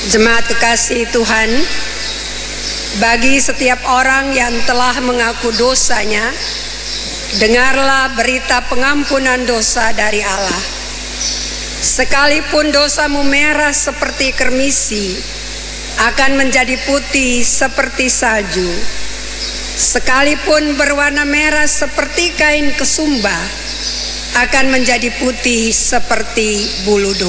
Jemaat kekasih Tuhan, bagi setiap orang yang telah mengaku dosanya, dengarlah berita pengampunan dosa dari Allah. Sekalipun dosamu merah seperti kermisi, akan menjadi putih seperti salju. Sekalipun berwarna merah seperti kain kesumba, akan menjadi putih seperti bulu domba.